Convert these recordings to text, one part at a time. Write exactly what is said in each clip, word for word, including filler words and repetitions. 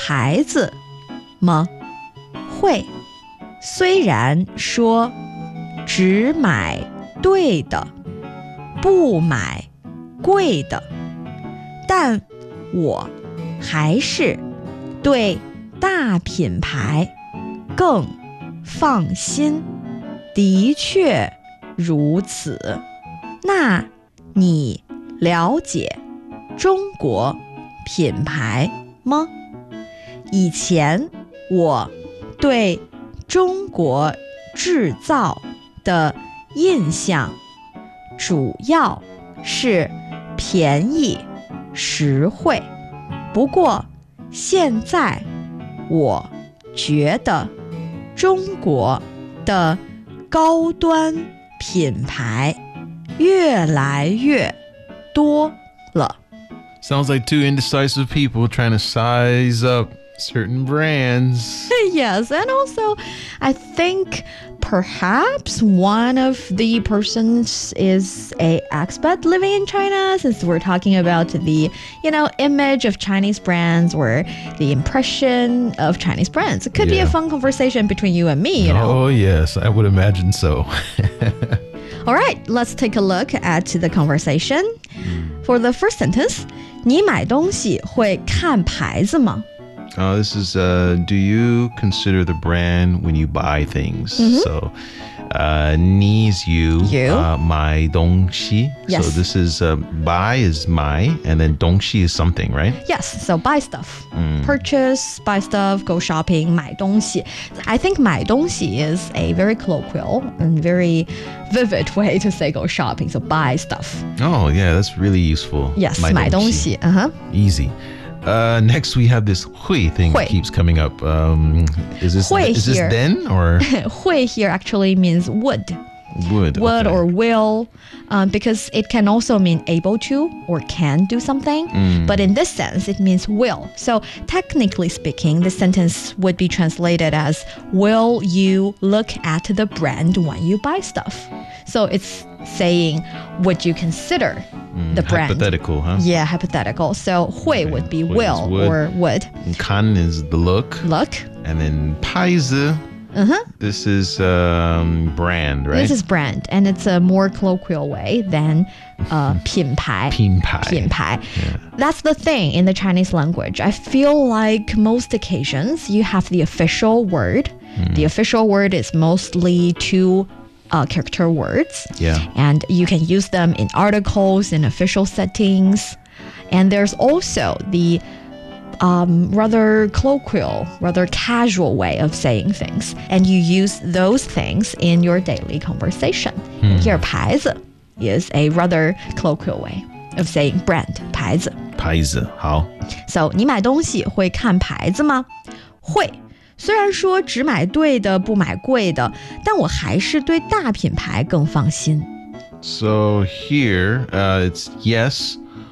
牌子吗？会，虽然说只买对的，不买贵的，但我还是对大品牌更放心。的确如此。那你了解中国品牌吗？以前我对中国制造的印象主要是便宜实惠，不过现在我觉得中国的高端品牌越来越多了。 Sounds like two indecisive people trying to size up certain brands. Yes, and also I think perhaps one of the persons is a expat living in China, since we're talking about the, you know, image of Chinese brands or the impression of Chinese brands. It could be a Yeah. fun conversation between you and me, you know. Oh, yes, I would imagine so. All right, let's take a look at the conversation. For the first sentence, 你买东西会看牌子吗？ Uh, this is, uh, do you consider the brand when you buy things? So, uh, 你 is you, You. Uh, 买东西. Yes. So this is, uh, buy is 买, and then 东西 is something, right? Yes, so buy stuff. Purchase, buy stuff, go shopping, 买东西. I think 买东西 is a very colloquial and very vivid way to say go shopping. So buy stuff. Oh, yeah, that's really useful. Yes, 买买东西. Uh-huh. Easy. Uh, next we have this 会 thing 会 that keeps coming up. Um, is this, 会 is this here. then or 会 here actually means would. would? Would Okay. or will, um, because it can also mean able to or can do something. But in this sense, it means will. So technically speaking, the sentence would be translated as, will you look at the brand when you buy stuff? So it's saying, would you consider the brand? Hypothetical, huh? Yeah, hypothetical. So 会 Okay, would be 会 is will would. or would. And kan is the look. Look. And then 牌子. Uh-huh. This is um, brand, right? This is brand, and it's a more colloquial way than uh, 品牌. 品牌. 品牌. That's the thing in the Chinese language. I feel like most occasions you have the official word. The official word is mostly two uh, character words. Yeah. And you can use them in articles, in official settings. And there's also the um, rather colloquial, rather casual way of saying things. And you use those things in your daily conversation. And here, 牌子 is a rather colloquial way of saying brand, 牌子. 牌子, 好. So, 你买东西会看牌子吗？会。虽然说只买对的，不买贵的，但我还是对大品牌更放心。 So here, uh, it's yes.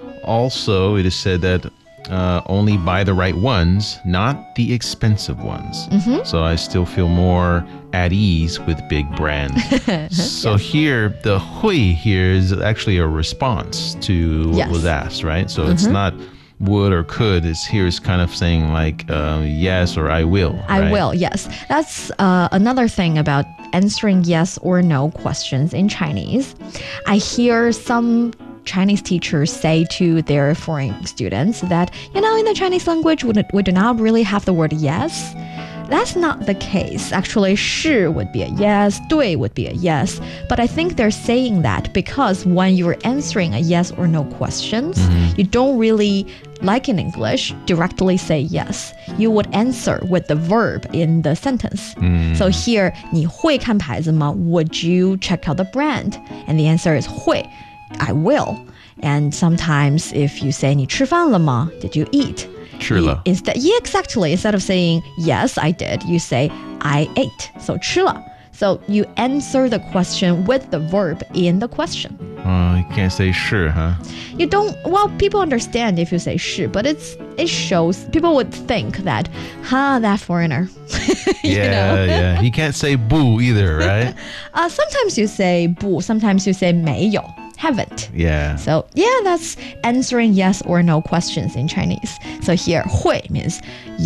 Also, it is said that uh, only buy the right ones, not the expensive ones. So I still feel more at ease with big brands. So here, the 会 here is actually a response to what Yes. was asked, right? So it's not would or could. It's here is kind of saying like uh, yes or I will. I right? will, yes. That's uh, another thing about answering yes or no questions in Chinese. I hear some Chinese teachers say to their foreign students that, you know, in the Chinese language, we do, we do not really have the word yes. That's not the case. Actually, 是 would be a yes, 对 would be a yes. But I think they're saying that because when you're answering a yes or no questions, you don't really, like in English, directly say yes. You would answer with the verb in the sentence. So here, 你会看牌子吗? Would you check out the brand? And the answer is 会. I will. And sometimes if you say 你吃饭了吗? Did you eat? 吃了. Instead, yeah, exactly. Instead of saying yes, I did, you say I ate. So 吃了. So you answer the question with the verb in the question. Uh, you can't say 是, huh? You don't. Well, people understand if you say 是, but it's it shows people would think that, huh, that foreigner. You Yeah, know? yeah. You can't say 不 either, right? Uh, sometimes you say 不, sometimes you say 没有, haven't. Yeah. So yeah, that's answering yes or no questions in Chinese. So here 会 means